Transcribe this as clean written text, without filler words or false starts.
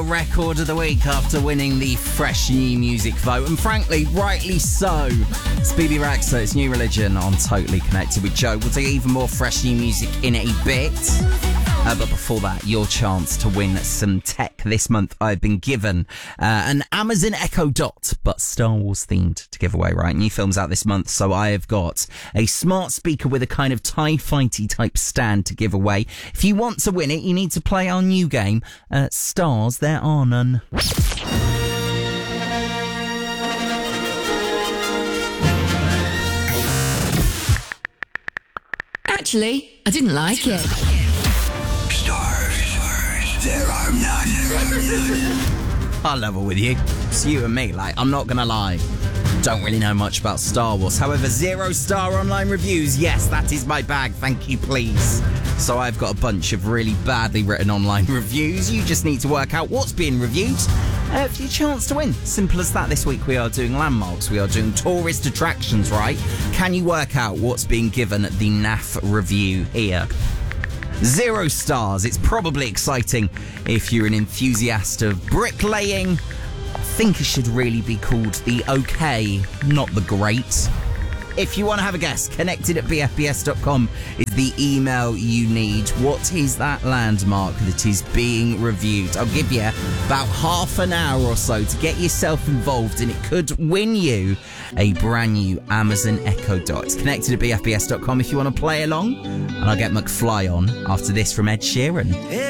Record of the week after winning the Fresh New Music vote, and frankly, rightly so. Speedy Raxa, it's New Religion on Totally Connected with Joe. We'll do even more Fresh New Music in a bit. But before that, your chance to win some tech. This month I've been given an Amazon Echo Dot, but Star Wars themed, to give away, right? New films out this month, so I have got a smart speaker with a kind of TIE Fighty type stand to give away. If you want to win it, you need to play our new game, Stars There Are None. Actually, I didn't like it. There are none. I'll level with you. It's you and me, I'm not gonna lie. Don't really know much about Star Wars. However, 0-star online reviews, yes, that is my bag. Thank you, please. So I've got a bunch of really badly written online reviews. You just need to work out what's being reviewed for your chance to win. Simple as that. This week we are doing landmarks. We are doing tourist attractions, right? Can you work out what's being given the NAF review here? 0 stars. It's probably exciting if you're an enthusiast of bricklaying. I think it should really be called the okay, not the great. If you want to have a guess, connected@bfbs.com is the email you need. What is that landmark that is being reviewed? I'll give you about half an hour or so to get yourself involved, and it could win you a brand new Amazon Echo Dot. It's connected@bfbs.com if you want to play along, and I'll get McFly on after this from Ed Sheeran.